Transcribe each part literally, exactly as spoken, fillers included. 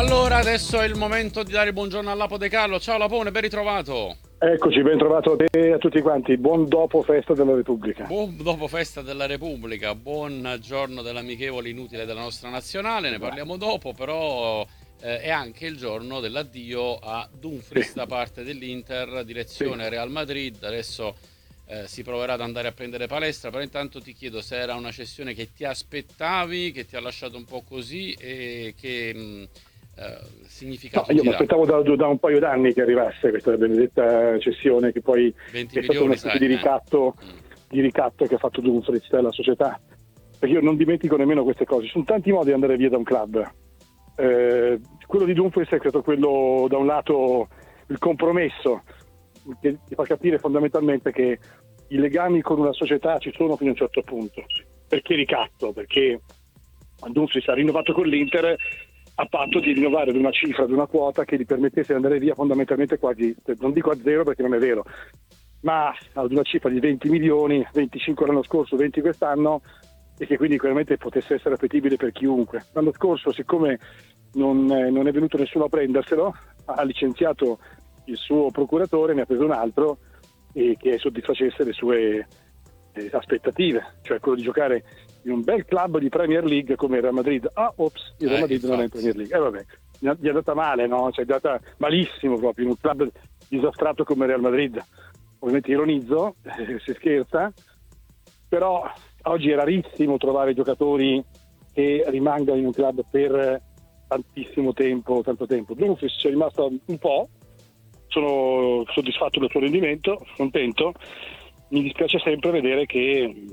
Allora, adesso è il momento di dare il buongiorno a Lapo De Carlo. Ciao Lapone, ben ritrovato. Eccoci, ben trovato a te e a tutti quanti. Buon dopo festa della Repubblica. Buon dopo festa della Repubblica, buon giorno dell'amichevole inutile della nostra nazionale, ne parliamo dopo, però eh, è anche il giorno dell'addio a Dumfries Sì. da parte dell'Inter, direzione Sì. Real Madrid. Adesso eh, si proverà ad andare a prendere palestra, però intanto ti chiedo se era una cessione che ti aspettavi, che ti ha lasciato un po' così e che mh, eh, significato No, io ti mi dà. aspettavo da, da un paio d'anni che arrivasse questa benedetta cessione, che poi venti è stato milioni, una specie sai, di eh. ricatto, Mm. di ricatto che ha fatto Dumfries alla società. Perché io non dimentico nemmeno queste cose. Ci sono tanti modi di andare via da un club. Eh, quello di Dumfries è stato quello, da un lato, il compromesso, che ti fa capire fondamentalmente che i legami con una società ci sono fino a un certo punto. Perché ricatto? Perché Dumfries ha rinnovato con l'Inter a patto di rinnovare ad una cifra, ad una quota che gli permettesse di andare via fondamentalmente quasi, non dico a zero perché non è vero, ma ad una cifra di venti milioni, venticinque l'anno scorso, venti quest'anno, e che quindi chiaramente potesse essere appetibile per chiunque. L'anno scorso, siccome non, eh, non è venuto nessuno a prenderselo, ha licenziato il suo procuratore, ne ha preso un altro e che soddisfacesse le sue eh, aspettative, cioè quello di giocare in un bel club di Premier League come il Real Madrid. Ah, ops, il Real Eh, Madrid non è in infatti. Premier League. Eh vabbè, gli è andata male, no? Cioè, è andata malissimo proprio, in un club disastrato come il Real Madrid. Ovviamente ironizzo, eh, si scherza, però oggi è rarissimo trovare giocatori che rimangano in un club per tantissimo tempo, tanto tempo. Dumfries ci è rimasto un po', sono soddisfatto del suo rendimento, contento. Mi dispiace sempre vedere che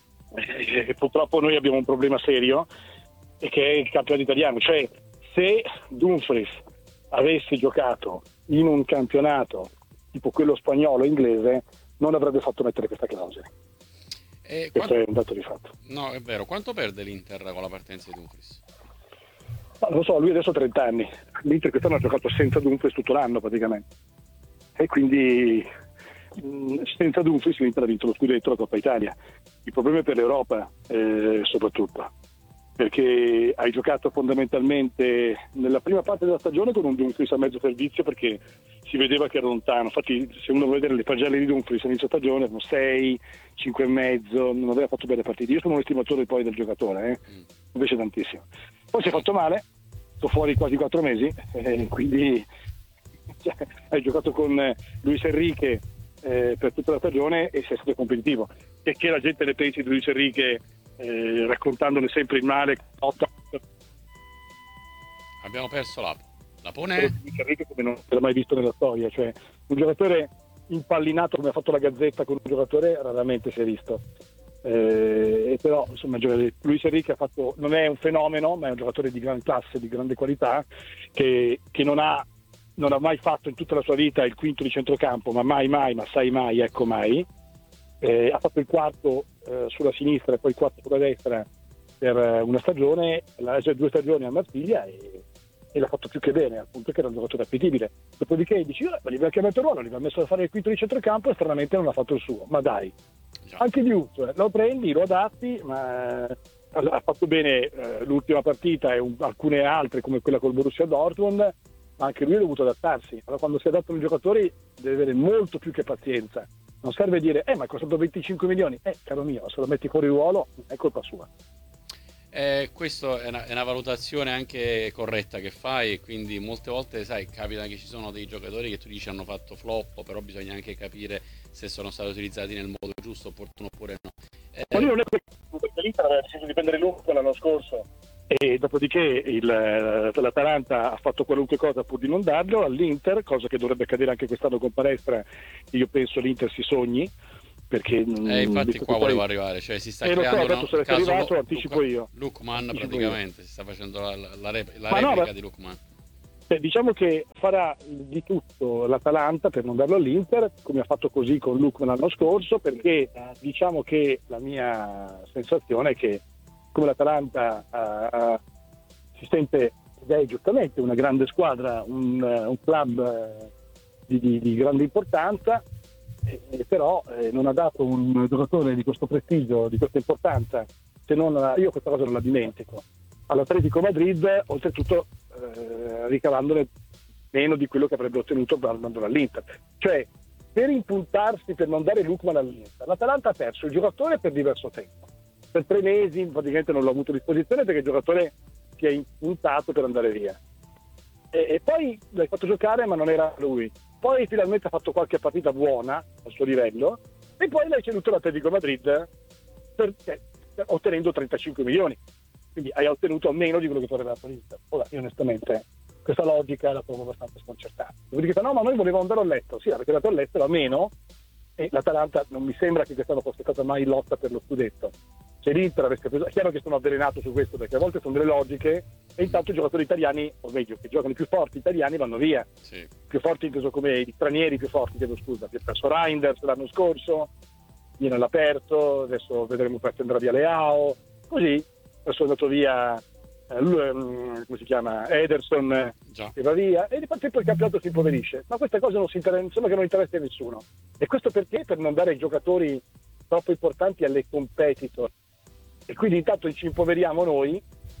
eh, purtroppo noi abbiamo un problema serio, e che è il campionato italiano. Cioè, se Dumfries avesse giocato in un campionato tipo quello spagnolo o inglese, non avrebbe fatto mettere questa clausola. E Questo quanto... è un dato di fatto. No, è vero. Quanto perde l'Inter con la partenza di Dumfries? Ma non lo so, lui adesso ha trenta anni. L'Inter quest'anno ha giocato senza Dumfries tutto l'anno praticamente. E quindi mh, senza Dumfries l'Inter ha vinto lo scudetto, la Coppa Italia. Il problema è per l'Europa, eh, soprattutto. Perché hai giocato fondamentalmente nella prima parte della stagione con un Dumfries a mezzo servizio, perché si vedeva che era lontano. Infatti, se uno vuole vedere le pagelle di Dumfries all'inizio stagione, erano sei, cinque e mezzo, non aveva fatto belle partite. Io sono un estimatore poi del giocatore, eh? Mm. Invece tantissimo. Poi si è fatto male, sto fuori quasi quattro mesi, eh, quindi cioè, hai giocato con eh, Luis Enrique eh, per tutta la stagione e sei stato competitivo. E che la gente ne pensi di Luis Enrique, eh, raccontandone sempre il male. Abbiamo perso Lapo. Quello Lapone? di Luis Enrique come non si era mai visto nella storia, cioè un giocatore impallinato come ha fatto la Gazzetta con un giocatore raramente si è visto. Eh, e però insomma Luis Enrique ha fatto, non è un fenomeno, ma è un giocatore di gran classe, di grande qualità, che, che non ha non ha mai fatto in tutta la sua vita il quinto di centrocampo, ma mai mai, ma sai mai, ecco mai. Eh, ha fatto il quarto eh, sulla sinistra e poi il quarto sulla destra per eh, una stagione, la, cioè due stagioni a Marsiglia, e, e l'ha fatto più che bene, al punto che era un giocatore appetibile. Dopodiché dici, ma gli aveva cambiato il ruolo, gli aveva messo a fare il quinto di centrocampo e stranamente non ha fatto il suo. Ma dai, Già. anche di cioè, lo prendi, lo adatti, ma eh, ha fatto bene eh, l'ultima partita e un, alcune altre come quella col Borussia Dortmund, ma anche lui ha dovuto adattarsi. Allora, quando si adattano i giocatori deve avere molto più che pazienza. Non serve dire, eh ma è costato venticinque milioni, eh caro mio, se lo metti fuori ruolo è colpa sua. Eh, questa è una, è una valutazione anche corretta che fai, e quindi molte volte, sai, capita che ci sono dei giocatori che tu dici hanno fatto flop, però bisogna anche capire se sono stati utilizzati nel modo giusto, opportuno oppure no. Eh, Ma lui non è perché l'Inter aveva deciso di prendere Luca l'anno scorso, e dopodiché il, l'Atalanta ha fatto qualunque cosa pur di non darlo all'Inter, cosa che dovrebbe accadere anche quest'anno con Palestra. Io penso l'Inter si sogni, perché eh, infatti qua volevo poi... arrivare, cioè si sta eh, lo so, creando adesso no, sarete caso arrivato, Lu- anticipo Luca- io. Lookman, Anticipo praticamente si sta facendo la, la, rep- la Ma no, replica ma- di Lookman. Beh, diciamo che farà di tutto l'Atalanta per non darlo all'Inter, come ha fatto così con Lookman l'anno scorso, perché diciamo che la mia sensazione è che come l'Atalanta ha, ha, si sente, ed è giustamente una grande squadra, un, un club eh, di, di, di grande importanza, eh, però eh, non ha dato un giocatore di questo prestigio, di questa importanza, se non io questa cosa non la dimentico, all'Atletico Madrid, oltretutto eh, eh, ricavandone meno di quello che avrebbe ottenuto andando all'Inter. Cioè, per impuntarsi, per non dare Lookman all'Inter, l'Atalanta ha perso il giocatore per diverso tempo. Per tre mesi praticamente non l'ho avuto a disposizione perché il giocatore si è impuntato per andare via. E, e poi l'hai fatto giocare ma non era lui. Poi finalmente ha fatto qualche partita buona al suo livello e poi l'hai ceduto all'Atletico Madrid per, eh, ottenendo trentacinque milioni. Quindi hai ottenuto meno di quello che ti avrebbe dato l'Inter. Ora, io onestamente questa logica la trovo abbastanza sconcertante. Dopodiché no, ma noi volevamo andare all'estero. Sì, avete dato all'estero a meno e l'Atalanta non mi sembra che quest'anno fosse stata mai in lotta per lo scudetto. Se l'Inter avesse preso, è chiaro che sono avvelenato su questo perché a volte sono delle logiche e intanto i giocatori italiani, o meglio, che giocano i più forti italiani vanno via. Sì. Più forti inteso come gli stranieri più forti, chiedo scusa, che ha perso Reinders l'anno scorso, viene all'aperto, adesso vedremo presto andrà via Leao, così adesso è andato via eh, lui, come si chiama, Ederson Già. Che va via e nel frattempo il campionato si impoverisce, ma questa cosa non si interessa, insomma che non interessa a nessuno. E questo perché? Per non dare ai giocatori troppo importanti alle competitor. E quindi intanto ci impoveriamo noi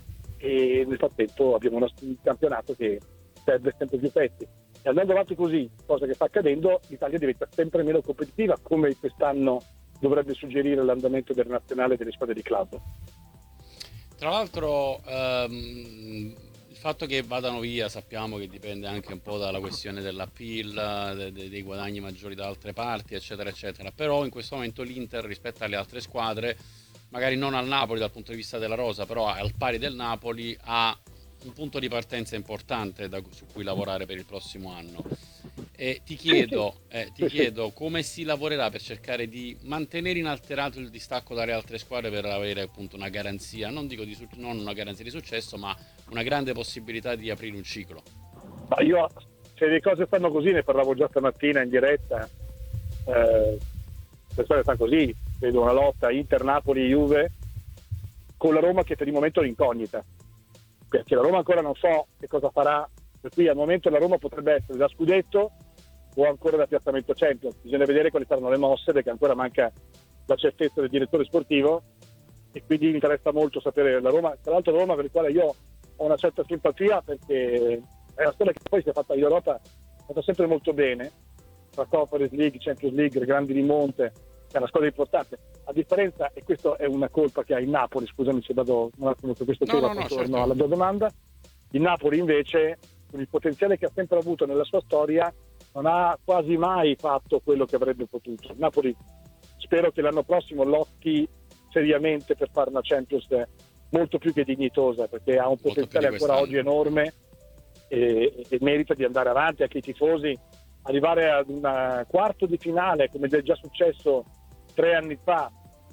e nel frattempo abbiamo un campionato che perde sempre più pezzi e andando avanti così, cosa che sta accadendo, l'Italia diventa sempre meno competitiva, come quest'anno dovrebbe suggerire l'andamento del nazionale delle squadre di club. Tra l'altro ehm, il fatto che vadano via sappiamo che dipende anche un po' dalla questione dell'appeal, de- de- dei guadagni maggiori da altre parti eccetera eccetera, però in questo momento l'Inter rispetto alle altre squadre, magari non al Napoli dal punto di vista della rosa, però al pari del Napoli ha un punto di partenza importante da, su cui lavorare per il prossimo anno. E ti chiedo, eh, ti chiedo come si lavorerà per cercare di mantenere inalterato il distacco dalle altre squadre per avere appunto una garanzia, non dico di su- non una garanzia di successo, ma una grande possibilità di aprire un ciclo. Ma io, se le cose stanno così, ne parlavo già stamattina in diretta, eh, le cose stanno così, vedo una lotta Inter, Napoli, Juve, con la Roma che per il momento è incognita, perché la Roma ancora non so che cosa farà, per cui al momento la Roma potrebbe essere da scudetto o ancora da piazzamento Champions, bisogna vedere quali saranno le mosse perché ancora manca la certezza del direttore sportivo e quindi mi interessa molto sapere la Roma, tra l'altro la Roma per il quale io ho una certa simpatia perché è una squadra che poi si è fatta in Europa, è fatta sempre molto bene, tra Conference League, Champions League, grandi rimonte, è una squadra importante, a differenza, e questa è una colpa che ha il Napoli, scusami se vado un attimo su questo no, tema, no, no, torno certo. alla tua domanda, il Napoli invece, con il potenziale che ha sempre avuto nella sua storia, non ha quasi mai fatto quello che avrebbe potuto. Il Napoli spero che l'anno prossimo lotti seriamente per fare una Champions molto più che dignitosa, perché ha un molto potenziale ancora oggi enorme e, e merita di andare avanti, anche i tifosi, arrivare ad un quarto di finale come è già successo tre anni fa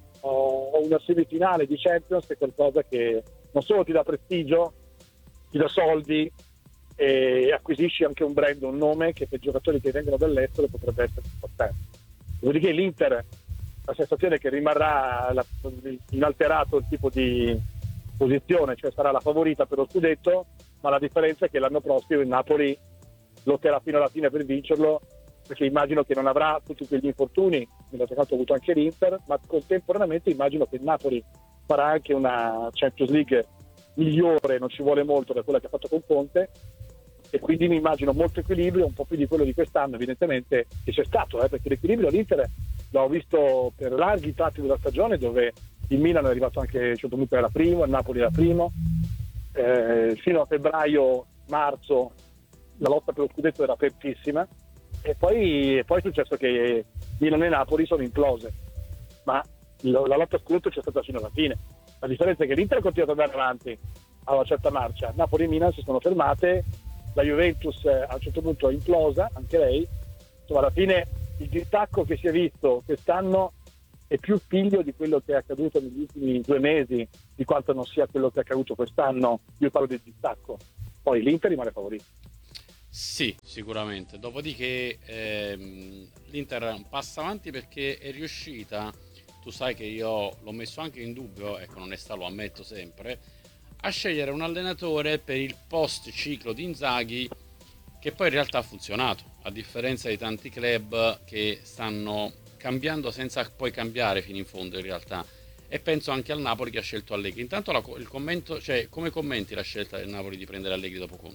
o una semifinale di Champions è qualcosa che non solo ti dà prestigio, ti dà soldi e acquisisci anche un brand, un nome che per giocatori che vengono dall'estero potrebbe essere importante. Dopodiché l'Inter, la sensazione è che rimarrà la, inalterato il tipo di posizione, cioè sarà la favorita per lo scudetto, ma la differenza è che l'anno prossimo il Napoli lotterà fino alla fine per vincerlo, perché immagino che non avrà tutti quegli infortuni, nell'altro caso ha avuto anche l'Inter, ma contemporaneamente immagino che il Napoli farà anche una Champions League migliore, non ci vuole molto da quella che ha fatto con Conte, e quindi mi immagino molto equilibrio, un po' più di quello di quest'anno evidentemente, che c'è stato, eh, perché l'equilibrio all'Inter l'ho visto per larghi tratti della stagione, dove il Milan è arrivato anche a un certo punto era primo, il Napoli era primo, eh, fino a febbraio, marzo la lotta per lo scudetto era apertissima e poi, e poi è successo che Milan e Napoli sono implose, ma la, la lotta a scudetto c'è stata fino alla fine. La differenza è che l'Inter ha continuato ad andare avanti a una certa marcia, Napoli e Milan si sono fermate, la Juventus eh, a un certo punto è implosa, anche lei, insomma alla fine il distacco che si è visto quest'anno è più figlio di quello che è accaduto negli ultimi due mesi, di quanto non sia quello che è accaduto quest'anno, io parlo del distacco, poi l'Inter rimane favorito. Sì, sicuramente. Dopodiché ehm, l'Inter passa avanti perché è riuscita, tu sai che io l'ho messo anche in dubbio, ecco, onestà lo ammetto sempre, a scegliere un allenatore per il post ciclo di Inzaghi che poi in realtà ha funzionato, a differenza di tanti club che stanno cambiando senza poi cambiare fino in fondo in realtà. E penso anche al Napoli che ha scelto Allegri. Intanto la, il commento, cioè come commenti la scelta del Napoli di prendere Allegri dopo Conte?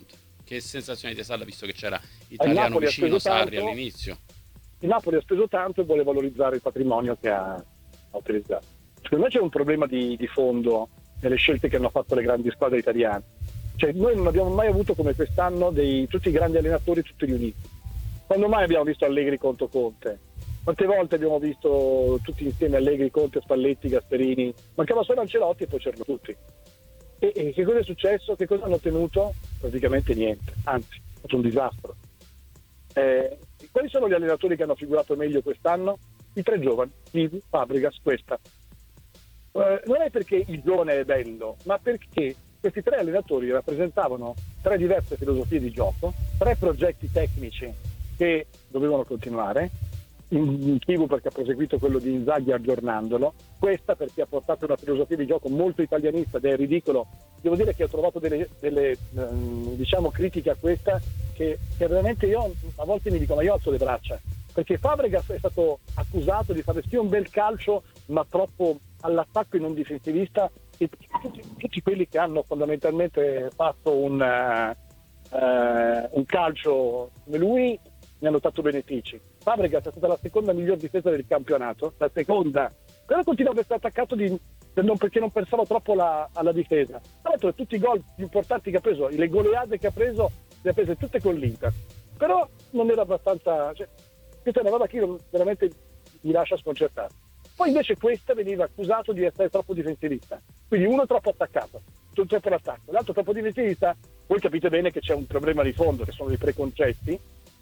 che sensazione ti è stata, visto che c'era Il Italiano Napoli ha vicino, speso Sarri tanto, all'inizio? il Napoli ha speso tanto e vuole valorizzare il patrimonio che ha, ha utilizzato. Secondo me c'è un problema di, di fondo nelle scelte che hanno fatto le grandi squadre italiane. Cioè, noi non abbiamo mai avuto come quest'anno dei, tutti i grandi allenatori tutti riuniti. Quando mai abbiamo visto Allegri contro Conte? Quante volte abbiamo visto tutti insieme Allegri, Conte, Spalletti, Gasperini? Mancava solo Ancelotti e poi c'erano tutti. E, e che cosa è successo? Che cosa hanno ottenuto? Praticamente niente, anzi, è stato un disastro. Eh, quali sono gli allenatori che hanno figurato meglio quest'anno? I tre giovani, Chivi, Fabregas, Questa. Eh, non è perché il giovane è bello, ma perché questi tre allenatori rappresentavano tre diverse filosofie di gioco, tre progetti tecnici che dovevano continuare. In Chivu perché ha proseguito quello di Inzaghi aggiornandolo, Questa perché ha portato una filosofia di gioco molto italianista ed è ridicolo. Devo dire che ho trovato delle, delle ehm, diciamo critiche a Questa che, che veramente io a volte mi dico ma io alzo le braccia, perché Fabregas è stato accusato di fare sì un bel calcio ma troppo all'attacco e non difensivista, e tutti, tutti quelli che hanno fondamentalmente fatto un, uh, uh, un calcio come lui ne hanno tratto benefici. Fabregas è stata la seconda miglior difesa del campionato, la seconda, però continuava a essere attaccato di, non, perché non pensava troppo la, alla difesa. Tra l'altro tutti i gol più importanti che ha preso, le goleade che ha preso, le ha prese tutte con l'Inter, però non era abbastanza, cioè, questa è una roba che io veramente mi lascia sconcertato. Poi invece Questa veniva accusato di essere troppo difensivista, quindi uno troppo attaccato, tutto per l'attacco, l'altro troppo difensivista. Voi capite bene che c'è un problema di fondo, che sono i preconcetti,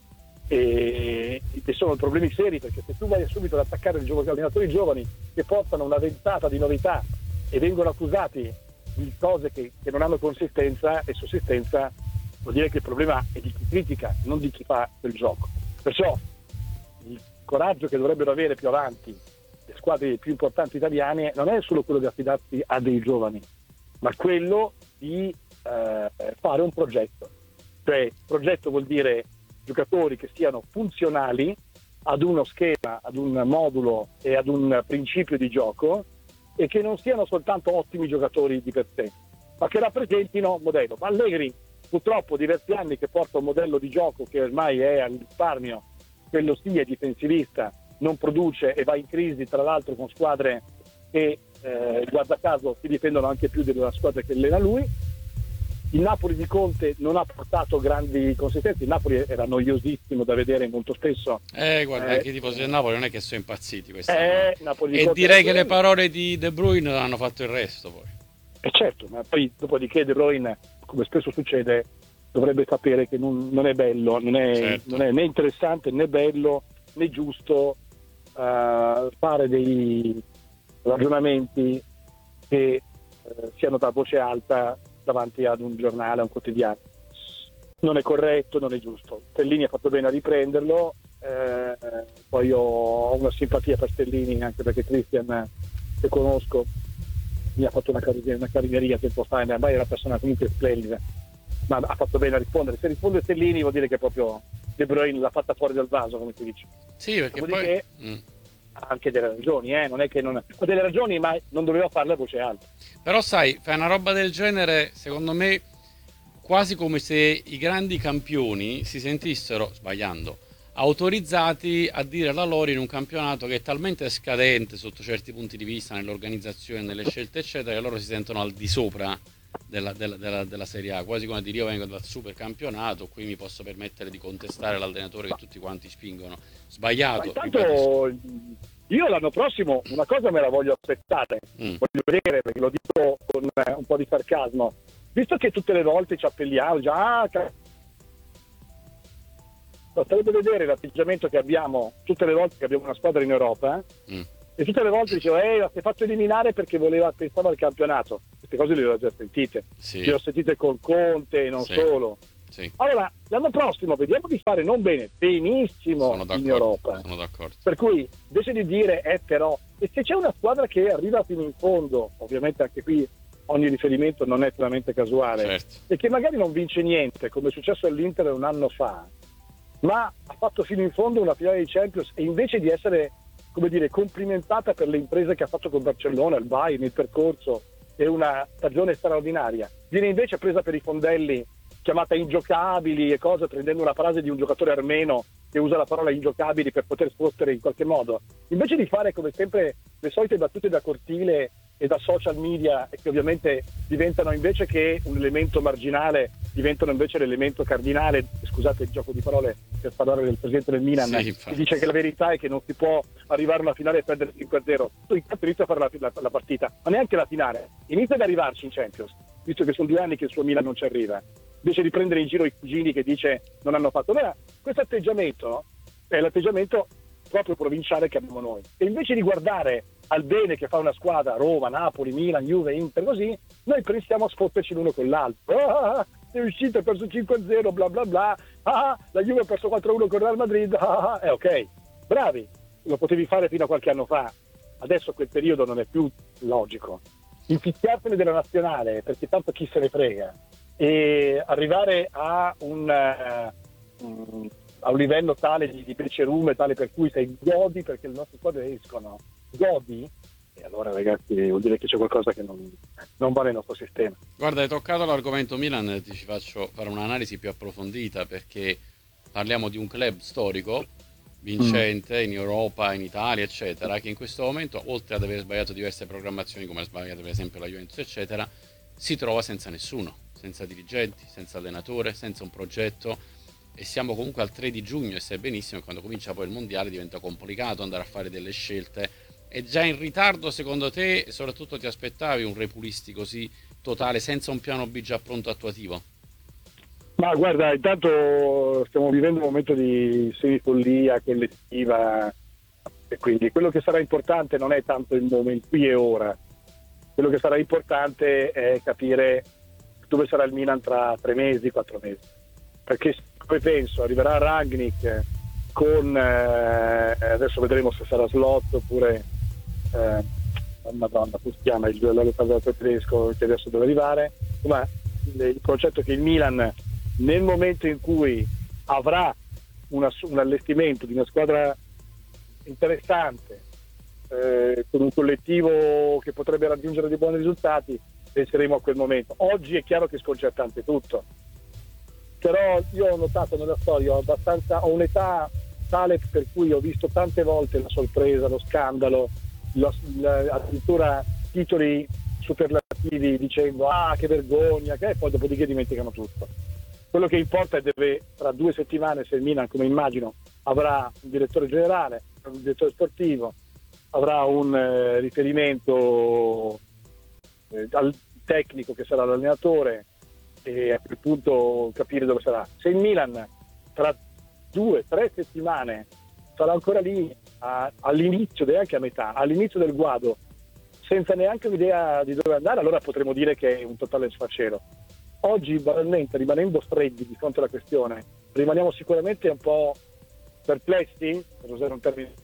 e che sono problemi seri, perché se tu vai subito ad attaccare i gio- allenatori giovani che portano una ventata di novità e vengono accusati di cose che, che non hanno consistenza e sussistenza, vuol dire che il problema è di chi critica, non di chi fa quel gioco. Perciò il coraggio che dovrebbero avere più avanti le squadre più importanti italiane non è solo quello di affidarsi a dei giovani, ma quello di eh, fare un progetto. Cioè, progetto vuol dire giocatori che siano funzionali ad uno schema, ad un modulo e ad un principio di gioco, e che non siano soltanto ottimi giocatori di per sé, ma che rappresentino un modello. Ma Allegri purtroppo diversi anni che porta un modello di gioco che ormai è al risparmio, quello sì è difensivista, non produce e va in crisi, tra l'altro con squadre che eh, guarda caso si difendono anche più della squadra che allena lui. Il Napoli di Conte non ha portato grandi consistenze, il Napoli era noiosissimo da vedere molto spesso. Eh, guarda, eh, anche i tifosi del Napoli non è che sono impazziti quest'anno. Eh, Napoli di E Conte direi che le quello. parole di De Bruyne hanno fatto il resto poi. E certo, ma poi dopodiché De Bruyne, come spesso succede, dovrebbe sapere che non, non è bello, non è, Certo. non è né interessante né bello né giusto uh, fare dei ragionamenti che uh, siano da voce alta davanti ad un giornale, a un quotidiano. Non è corretto, non è giusto. Stellini ha fatto bene a riprenderlo, eh, poi ho una simpatia per Stellini, anche perché Christian, che conosco, mi ha fatto una, car- una carineria tempo fa, ma è una persona comunque splendida, ma ha fatto bene a rispondere. Se risponde Stellini vuol dire che proprio De Bruyne l'ha fatta fuori dal vaso, come si dice. Sì, perché Dopodiché, poi... Mm. ha anche delle ragioni, eh? non è che non ha delle ragioni, ma non doveva farle a voce alta. Però sai, fai una roba del genere, secondo me, quasi come se i grandi campioni si sentissero, sbagliando, autorizzati a dire la loro in un campionato che è talmente scadente sotto certi punti di vista, nell'organizzazione, nelle scelte, eccetera, che loro si sentono al di sopra della, della, della, della Serie A, quasi come a dire io vengo dal super campionato, qui mi posso permettere di contestare l'allenatore che tutti quanti spingono. Sbagliato. Ma intanto io l'anno prossimo una cosa me la voglio aspettare, mm. voglio vedere, perché lo dico con eh, un po' di sarcasmo, visto che tutte le volte ci appelliamo già, ah, ca- basterebbe vedere l'atteggiamento che abbiamo tutte le volte che abbiamo una squadra in Europa, eh? mm. e tutte le volte dicevo eh, si è fatto eliminare perché voleva, pensava al campionato. Queste cose le ho già sentite, sì. le ho sentite col Conte e non sì. solo. Sì. Allora, l'anno prossimo vediamo di fare non bene, benissimo in Europa. Sono d'accordo. Per cui, invece di dire, eh però, e se c'è una squadra che arriva fino in fondo, ovviamente anche qui ogni riferimento non è puramente casuale, certo. e che magari non vince niente, come è successo all'Inter un anno fa, ma ha fatto fino in fondo una finale di Champions, e invece di essere, come dire, complimentata per le imprese che ha fatto con Barcellona, il Bayern, il percorso, e una stagione straordinaria, viene invece presa per i fondelli chiamata ingiocabili e cose, prendendo una frase di un giocatore armeno che usa la parola ingiocabili per poter spostere in qualche modo, invece di fare come sempre le solite battute da cortile e da social media, e che ovviamente diventano, invece che un elemento marginale, diventano invece l'elemento cardinale. Scusate il gioco di parole per parlare del presidente del Milan, Sì, che dice che la verità è che non si può arrivare a una finale e perdere cinque a zero. Tu intanto inizia a fare la, la, la partita, ma neanche la finale, inizia ad arrivarci in Champions, visto che sono due anni che il suo Milan non ci arriva, invece di prendere in giro i cugini che dice non hanno fatto. Beh, questo atteggiamento, no? È l'atteggiamento proprio provinciale che abbiamo noi, e invece di guardare al bene che fa una squadra, Roma, Napoli, Milan, Juve, Inter, così, noi pensiamo a sfotterci l'uno con l'altro. Ah, è uscito, ha perso cinque a zero, bla bla bla. Ah, la Juve ha perso quattro a uno con Real Madrid. Ah, è eh, ok, bravi, lo potevi fare fino a qualche anno fa, adesso quel periodo non è più logico. Inficchiarsene della nazionale, perché tanto chi se ne frega, e arrivare a un... Uh, a un livello tale di, di pecerume, tale per cui sei godi perché le nostre squadre escono, godi, e allora ragazzi vuol dire che c'è qualcosa che non, non va nel nostro sistema. Guarda, hai toccato l'argomento Milan, ti ci faccio fare un'analisi più approfondita, perché parliamo di un club storico, vincente mm. in Europa, in Italia, eccetera, che in questo momento, oltre ad aver sbagliato diverse programmazioni, come ha sbagliato per esempio la Juventus, eccetera, si trova senza nessuno, senza dirigenti, senza allenatore, senza un progetto. E siamo comunque al tre di giugno, e sai benissimo che quando comincia poi il mondiale diventa complicato andare a fare delle scelte. È già in ritardo secondo te, e soprattutto ti aspettavi un repulisti così totale senza un piano B già pronto attuativo? Ma guarda, intanto stiamo vivendo un momento di semifollia collettiva, e quindi quello che sarà importante non è tanto il momento qui e ora, quello che sarà importante è capire dove sarà il Milan tra tre mesi, quattro mesi, perché poi penso arriverà Rangnick con eh, adesso vedremo se sarà Slot oppure eh, madonna, come si chiama il giocatore tedesco che adesso deve arrivare, ma il concetto che il Milan nel momento in cui avrà una, un allestimento di una squadra interessante, eh, con un collettivo che potrebbe raggiungere dei buoni risultati, penseremo a quel momento. Oggi è chiaro che è sconcertante tutto, però io ho notato nella storia, ho abbastanza, ho un'età tale per cui ho visto tante volte la sorpresa, lo scandalo, lo, la, addirittura titoli superlativi dicendo ah che vergogna, che e poi dopodiché dimenticano tutto. Quello che importa è deve tra due settimane, se il Milan, come immagino, avrà un direttore generale, un direttore sportivo, avrà un eh, riferimento eh, al tecnico che sarà l'allenatore, e a quel punto capire dove sarà. Se il Milan tra due, tre settimane sarà ancora lì a, all'inizio, neanche a metà, all'inizio del guado, senza neanche un'idea di dove andare, allora potremo dire che è un totale sfacelo. Oggi, banalmente, rimanendo freddi di fronte alla questione, rimaniamo sicuramente un po' perplessi, per usare un termine.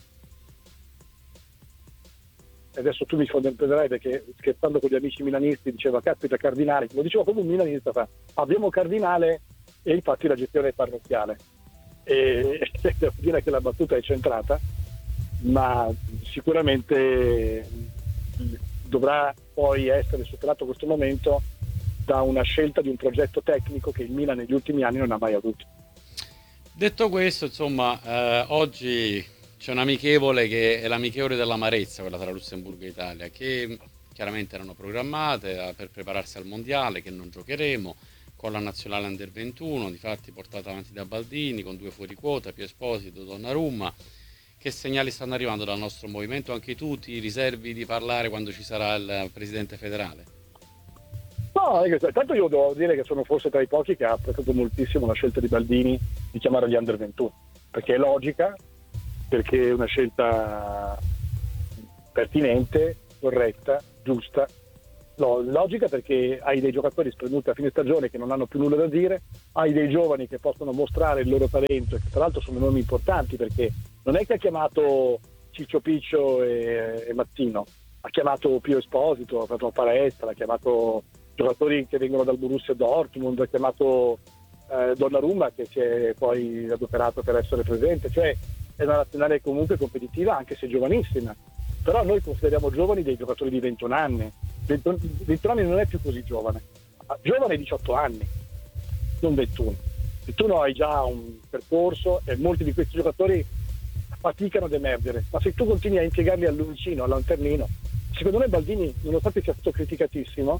Adesso tu mi fondenterai perché scherzando con gli amici milanisti diceva caspita Cardinale, lo dicevo come un milanista fa, abbiamo Cardinale e infatti la gestione è parrocchiale, e devo dire che la battuta è centrata, ma sicuramente dovrà poi essere superato questo momento da una scelta di un progetto tecnico che il Milan negli ultimi anni non ha mai avuto. Detto questo, insomma, eh, oggi c'è un amichevole che è l'amichevole dell'amarezza, quella tra Lussemburgo e Italia, che chiaramente erano programmate per prepararsi al mondiale, che non giocheremo, con la nazionale under ventuno, difatti portata avanti da Baldini, con due fuori quota, Pio Esposito, Donnarumma. Che segnali stanno arrivando dal nostro movimento? Anche tu ti riservi di parlare quando ci sarà il presidente federale? No, tanto io devo dire che sono forse tra i pochi che ha apprezzato moltissimo la scelta di Baldini di chiamare gli under ventuno, perché è logica, perché è una scelta pertinente, corretta, giusta. No, logica perché hai dei giocatori spremuti a fine stagione che non hanno più nulla da dire, hai dei giovani che possono mostrare il loro talento, e che tra l'altro sono nomi importanti, perché non è che ha chiamato Ciccio Piccio e, e Mazzino, ha chiamato Pio Esposito, ha fatto Palestra, ha chiamato giocatori che vengono dal Borussia Dortmund, ha chiamato eh, Donnarumma che si è poi adoperato per essere presente, cioè è una nazionale comunque competitiva anche se giovanissima, però noi consideriamo giovani dei giocatori di ventuno anni, ventuno anni non è più così giovane, giovane diciotto anni, non ventuno. ventuno hai già un percorso e molti di questi giocatori faticano ad emergere, ma se tu continui a impiegarli all'uncino, al lanternino, secondo me Baldini, nonostante sia stato criticatissimo,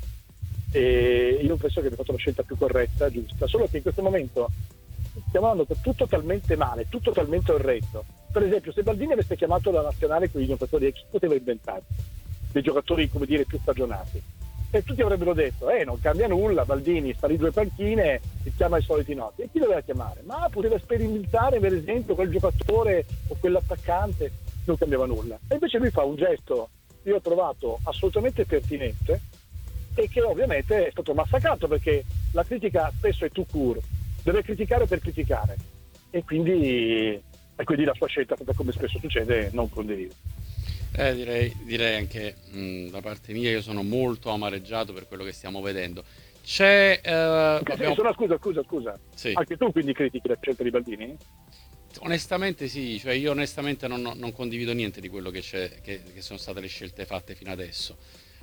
e io penso che abbia fatto la scelta più corretta, giusta, solo che in questo momento stiamo andando tutto talmente male, tutto talmente orrendo. Per esempio, se Baldini avesse chiamato la nazionale con i giocatori ex, poteva inventare dei giocatori, come dire, più stagionati. E tutti avrebbero detto, eh, non cambia nulla, Baldini sta lì due panchine e chiama i soliti noti. E chi doveva chiamare? Ma poteva sperimentare, per esempio, quel giocatore o quell'attaccante, non cambiava nulla. E invece lui fa un gesto che io ho trovato assolutamente pertinente e che ovviamente è stato massacrato, perché la critica spesso è tout court, deve criticare per criticare. E quindi, e quindi la sua scelta, come spesso succede, non condivido. Eh, direi, direi anche mh, da parte mia, io sono molto amareggiato per quello che stiamo vedendo. C'è eh, abbiamo... Sono, scusa, scusa, scusa. Sì. Anche tu quindi critichi la scelta di Baldini? Onestamente sì, cioè io onestamente non, non condivido niente di quello che, c'è, che, che sono state le scelte fatte fino adesso.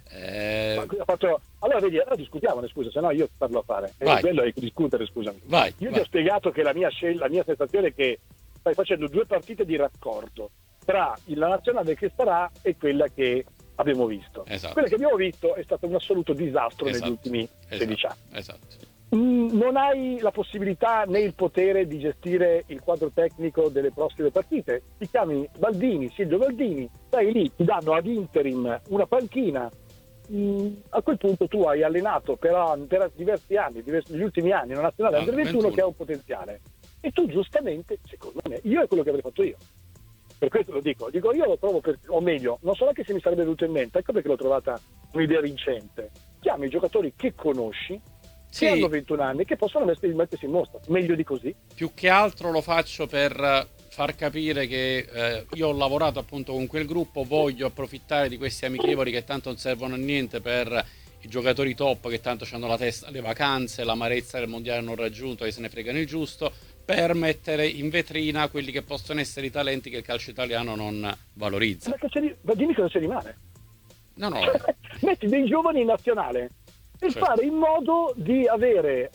Eh... Ma, fatto... Allora vedi, allora discutiamone, scusa, se no io parlo a fare. È Vai. bello è discutere, scusami. Vai, io vai. ti ho spiegato che la mia scelta, la mia sensazione è che stai facendo due partite di raccordo tra la nazionale che starà e quella che abbiamo visto. Esatto. Quella che abbiamo visto è stato un assoluto disastro Esatto. negli ultimi sedici Esatto. anni. Esatto. Mm, non hai la possibilità né il potere di gestire il quadro tecnico delle prossime partite. Ti chiami Baldini, Silvio Baldini, stai lì, ti danno ad interim una panchina. Mm, a quel punto tu hai allenato per, per diversi anni, diversi, negli ultimi anni, una nazionale under ventuno che ha un potenziale. E tu giustamente, secondo me, io è quello che avrei fatto io. Per questo lo dico, dico io lo trovo, per, o meglio, non so neanche se mi sarebbe venuto in mente, ecco perché l'ho trovata un'idea vincente. Chiami i giocatori che conosci, Sì. che hanno ventuno anni, che possono mettersi in mostra, meglio di così. Più che altro lo faccio per far capire che eh, io ho lavorato appunto con quel gruppo, voglio approfittare di questi amichevoli che tanto non servono a niente per i giocatori top che tanto hanno la testa alle vacanze, l'amarezza del mondiale non raggiunto, che se ne fregano il giusto, per mettere in vetrina quelli che possono essere i talenti che il calcio italiano non valorizza. Ma, c'è, ma dimmi cosa c'è di male? No, no. Metti dei giovani in nazionale per Certo. fare in modo di avere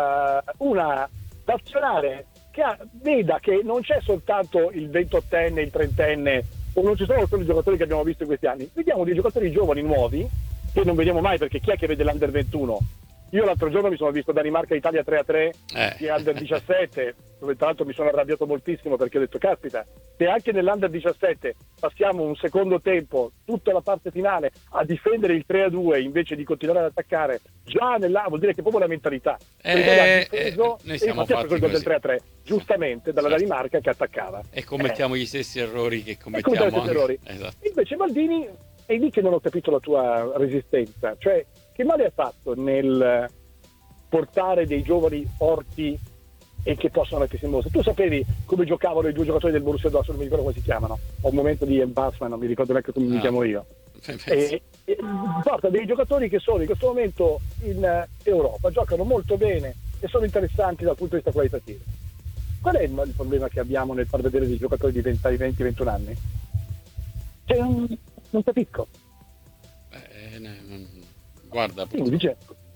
uh, una nazionale che ha, veda che non c'è soltanto il ventottenne, il trentenne, o non ci sono solo i giocatori che abbiamo visto in questi anni. Vediamo dei giocatori giovani nuovi che non vediamo mai, perché chi è che vede l'Under ventuno? Io l'altro giorno mi sono visto Danimarca-Italia tre a tre Eh. di Under diciassette, dove tra l'altro mi sono arrabbiato moltissimo perché ho detto caspita, se anche nell'Under diciassette passiamo un secondo tempo, tutta la parte finale, a difendere il tre a due invece di continuare ad attaccare, già nella vuol dire che proprio la mentalità. Eh, Perché ha eh, difeso, noi e siamo infatti ha fatti preso il gol del così. tre a tre, giustamente, dalla Certo. Danimarca che attaccava. E commettiamo Eh. gli stessi errori che E commettiamo commettiamo anche. errori. Esatto. Invece Baldini, è lì che non ho capito la tua resistenza, cioè che male ha fatto nel portare dei giovani forti e che possono mettersi in mostra? Tu sapevi come giocavano i due giocatori del Borussia Dortmund, non mi ricordo come si chiamano, ho un momento di embarrassment, non mi ricordo neanche come mi Ah. chiamo io. Penso. E, e porta dei giocatori che sono in questo momento in eh, Europa, giocano molto bene e sono interessanti dal punto di vista qualitativo. Qual è il, il problema che abbiamo nel far vedere dei giocatori di venti ventuno anni? Cioè, non, non capisco. Eh, ne- non- guarda, Quindi dice,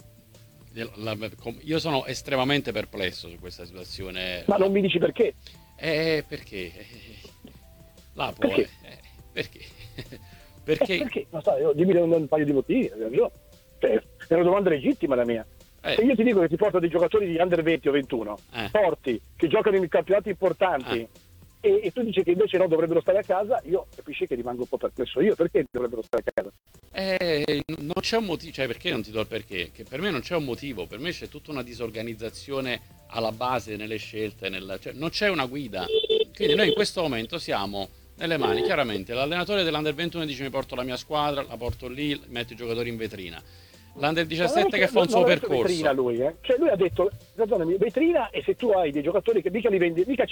la- la- com- io sono estremamente perplesso su questa situazione. ma non mi dici perché? Eh, perché? Eh, là può, Perché? eh, perché? Eh, Perché? perché? Non so, io, dimmi un, un paio di motivi. Io, cioè, è una domanda legittima la mia. Eh, Se io ti dico che ti porto dei giocatori di under venti o ventuno, Eh. forti, che giocano in campionati importanti, Eh. e, e tu dici che invece no, dovrebbero stare a casa, io capisci che rimango un po' perplesso io. Perché dovrebbero stare a casa? Eh, non c'è un motivo, cioè perché non ti do il perché? Che per me non c'è un motivo, per me c'è tutta una disorganizzazione alla base nelle scelte, nel, cioè non c'è una guida. Quindi noi in questo momento siamo nelle mani, chiaramente l'allenatore dell'Under ventuno dice mi porto la mia squadra, la porto lì, metto i giocatori in vetrina. L'Under diciassette che fa un suo non ha detto percorso. vetrina lui, eh? Cioè lui ha detto, perdonami, vetrina, e se tu hai dei giocatori che mica li vendi, mica